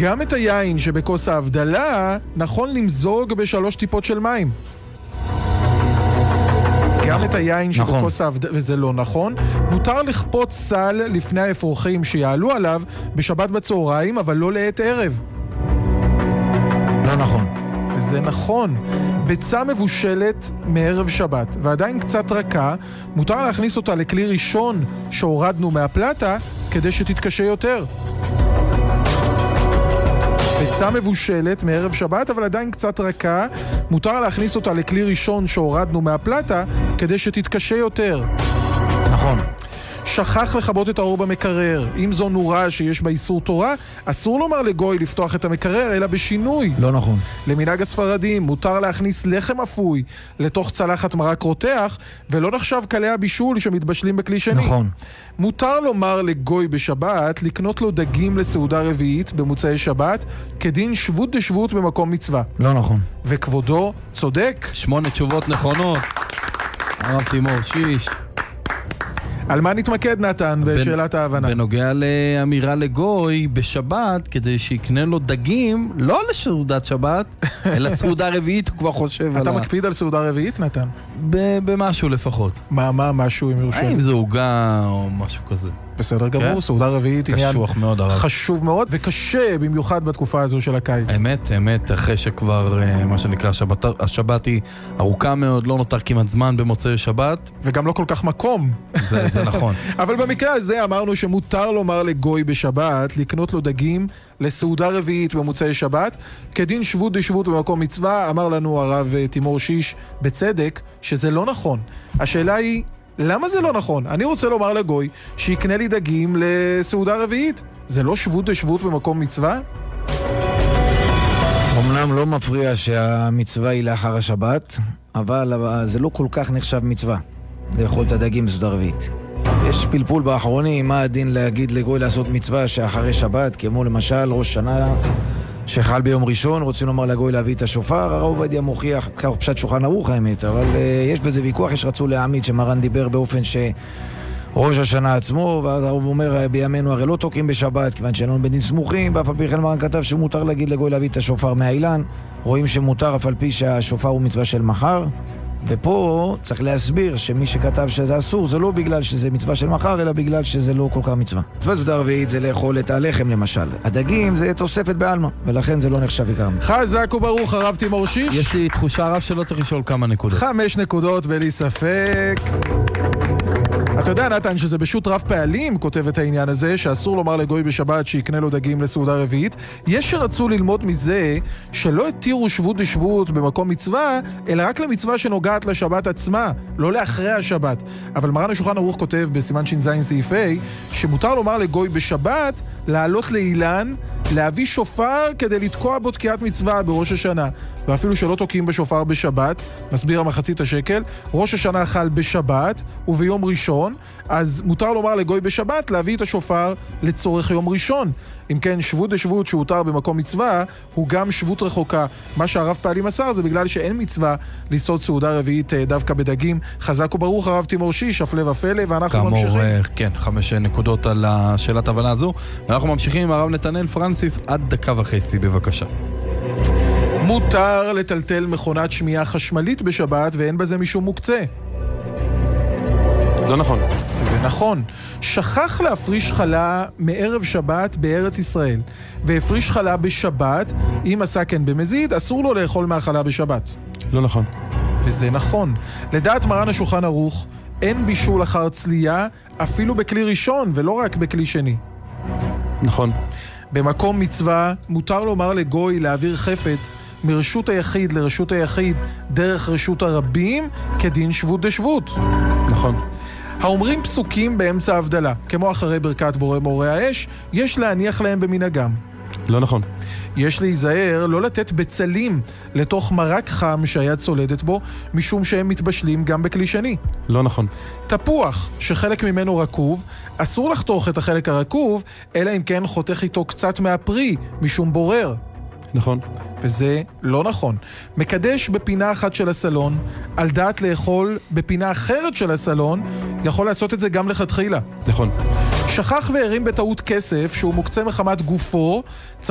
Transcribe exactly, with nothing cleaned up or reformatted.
גם את היין שבכוס ההבדלה נכון למזוג בשלוש טיפות של מים. גם את היין שבכוס ההבדלה, וזה לא נכון. מותר לכפות סל לפני האפרוחים שיעלו עליו בשבת בצהריים, אבל לא לעת ערב. לא נכון. וזה נכון. ביצה מבושלת מערב שבת, ועדיין קצת רכה, מותר להכניס אותה לכלי ראשון שהורדנו מהפלטה, כדי שתתקשה יותר. ביצה מבושלת מערב שבת, אבל עדיין קצת רכה, מותר להכניס אותה לכלי ראשון שהורדנו מהפלטה, כדי שתתקשה יותר. נכון. שכח לכבות את האור במקרר. אם זו נורה שיש בה איסור תורה, אסור לומר לגוי לפתוח את המקרר, אלא בשינוי. לא נכון. למנהג הספרדים, מותר להכניס לחם אפוי לתוך צלחת מרק רותח, ולא נחשב קלי הבישול שמתבשלים בכלי שני. נכון. מותר לומר לגוי בשבת, לקנות לו דגים לסעודה רביעית במוצאי שבת, כדין שבות דשבות במקום מצווה. לא נכון. וכבודו צודק. שמונה תשובות נכונות. הרב תימור שיש. על מה נתמקד נתן בשאלת ההבנה? בנוגע לאמירה לגוי בשבת, כדי שיקנה לו דגים, לא לסעודת שבת, אלא סעודה רביעית, הוא כבר חושב עליו. אתה מקפיד על סעודה רביעית, נתן? במשהו לפחות. מה, מה, משהו אם יורשה? האם זה עוגה או משהו כזה? בסדר גמור, סעודה רביעית עניין חשוב מאוד וקשה במיוחד בתקופה הזו של הקיץ. אמת, אמת, אחרי שכבר מה שנקרא השבת היא ארוכה מאוד, לא נותר כמעט זמן במוצאי שבת. וגם לא כל כך מקום. זה, זה נכון. אבל במקרה הזה אמרנו שמותר לומר לגוי בשבת, לקנות לו דגים לסעודה רביעית במוצאי שבת, כדין שבות דשבות במקום מצווה. אמר לנו הרב תימור שיש בצדק שזה לא נכון. השאלה היא, למה זה לא נכון? אני רוצה לומר לגוי שיקנה לי דגים לסעודה רביעית. זה לא שבות דשבות במקום מצווה? אמנם לא מפריע שהמצווה היא לאחר השבת, אבל זה לא כל כך נחשב מצווה לאכול את הדגים בסעודה רביעית. יש פלפול באחרונים, מה הדין להגיד לגוי לעשות מצווה שאחרי שבת, כמו למשל ראש שנה שחל ביום ראשון, רוצים לומר לגוי להביא את השופר. הרב עובדיה מוכיח, כך פשט שולחן ערוך האמת, אבל uh, יש בזה ויכוח, יש רצו להעמיד שמרן דיבר באופן שראש השנה עצמו, ואז הרב אומר בימינו הרי לא תוקעים בשבת, כיוון שאין לנו בדין סמוכים, ואף על פי כן מרן כתב שמותר להגיד לגוי להביא את השופר מהאילן, רואים שמותר אף על פי שהשופר הוא מצווה של מחר, ופה צריך להסביר שמי שכתב שזה אסור זה לא בגלל שזה מצווה של מחר, אלא בגלל שזה לא כל כך מצווה. מצווה סעודה רביעית זה לאכול את הלחם למשל. הדגים זה תוספת בעלמא, ולכן זה לא נחשב עיקר מצווה. חזק וברוך הרב תימור שיש. יש לי תחושה רב שלא צריך לשאול כמה נקודות. חמש נקודות בלי ספק. אתה יודע נתן שזה בשו"ת רב פעלים כותב את העניין הזה, שאסור לומר לגוי בשבת שיקנה לו דגים לסעודה רביעית. יש שרצו ללמוד מזה שלא התירו שבות דשבות במקום מצווה, אלא רק למצווה שנוגעת לשבת עצמה, לא לאחרי השבת. אבל מרן השולחן ערוך כותב בסימן ש"ז סעיף ה' שמותר לומר לגוי בשבת לעלות לאילן, להביא שופר כדי לתקוע בו תקיעת מצווה בראש השנה. ואפילו שלא תוקעים בשופר בשבת, מסביר המחצית השקל, ראש השנה חל בשבת וביום ראשון, אז מותר לומר לגוי בשבת להביא את השופר לצורך יום ראשון. אם כן, שבות דשבות שהותר במקום מצווה הוא גם שבות רחוקה. מה שהרב פעלים מסר זה בגלל שאין מצווה לסעוד סעודה רביעית דווקא בדגים. חזק וברוך הרב תימור שיש, הפלא ופלא, ואנחנו כאמור, ממשיכים. כן, חמש נקודות על השאלת הבנה הזו. ואנחנו ממשיכים עם הרב נתנאל פרנסיס עד דקה וחצי, בבקשה. מותר לטלטל מכונת שמיעה חשמלית בשבת ואין בזה משום מוקצה. לא נכון. זה נכון. שכח להפריש חלה מערב שבת בארץ ישראל, והפריש חלה בשבת, אם עשה כן במזיד, אסור לו לאכול מהחלה בשבת. לא נכון. וזה נכון. לדעת מרן השולחן ערוך, אין בישול אחר צלייה, אפילו בכלי ראשון ולא רק בכלי שני. נכון. במקום מצווה מותר לומר לגוי להעביר חפץ מרשות היחיד לרשות היחיד דרך רשות הרבים כדין שבות דשבות. נכון. האומרים פסוקים באמצע ההבדלה, כמו אחרי ברכת בורא מורה האש, יש להניח להם במנהגם. לא נכון. יש להיזהר לא לתת בצלים לתוך מרק חם שהיד צולדת בו, משום שהם מתבשלים גם בכלי שני. לא נכון. תפוח שחלק ממנו רקוב, אסור לחתוך את החלק הרקוב, אלא אם כן חותך איתו קצת מהפרי, משום בורר. נכון. וזה לא נכון. מקדש בפינה אחת של הסלון, על דעת לאכול בפינה אחרת של הסלון, יכול לעשות את זה גם לכתחילה. נכון. שכח והרים בטעות כסף שהוא מוקצה מחמת גופו,